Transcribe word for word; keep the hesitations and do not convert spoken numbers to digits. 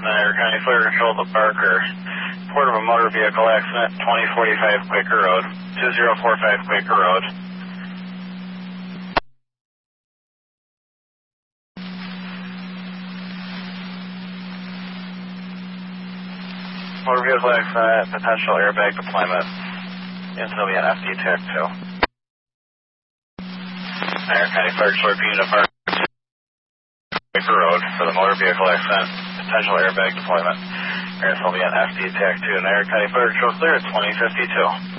Niagara County Fire Control to Parker. Report of a motor vehicle accident, twenty forty-five Quaker Road, two zero four five Quaker Road. Motor vehicle accident, potential airbag deployment. Instantly an F D Tech two. Niagara County Fire Control Unit to Parker. Quaker Road for the motor vehicle accident, potential airbag deployment. Here's will be an F D Tech two. Niagara County Fire Control clear at twenty fifty-two.